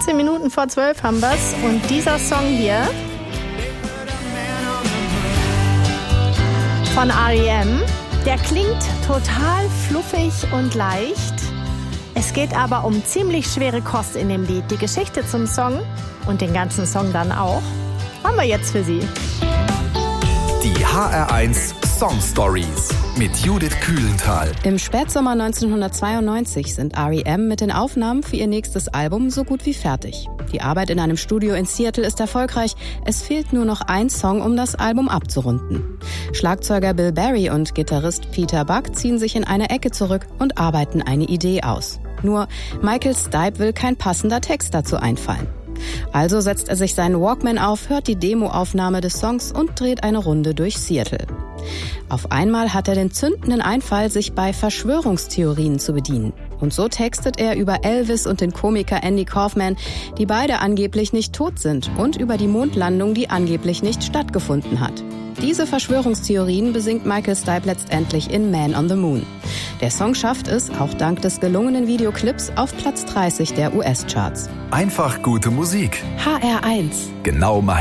19 Minuten vor 12 haben wir's. Und dieser Song hier von R.E.M., der klingt total fluffig und leicht. Es geht aber um ziemlich schwere Kost in dem Lied. Die Geschichte zum Song und den ganzen Song dann auch haben wir jetzt für Sie. Die HR1 Song Stories mit Judith Kühlenthal. Im Spätsommer 1992 sind R.E.M. mit den Aufnahmen für ihr nächstes Album so gut wie fertig. Die Arbeit in einem Studio in Seattle ist erfolgreich. Es fehlt nur noch ein Song, um das Album abzurunden. Schlagzeuger Bill Berry und Gitarrist Peter Buck ziehen sich in eine Ecke zurück und arbeiten eine Idee aus. Nur Michael Stipe will kein passender Text dazu einfallen. Also setzt er sich seinen Walkman auf, hört die Demoaufnahme des Songs und dreht eine Runde durch Seattle. Auf einmal hat er den zündenden Einfall, sich bei Verschwörungstheorien zu bedienen. Und so textet er über Elvis und den Komiker Andy Kaufman, die beide angeblich nicht tot sind, und über die Mondlandung, die angeblich nicht stattgefunden hat. Diese Verschwörungstheorien besingt Michael Stipe letztendlich in Man on the Moon. Der Song schafft es, auch dank des gelungenen Videoclips, auf Platz 30 der US-Charts. Einfach gute Musik. HR1. Genau mein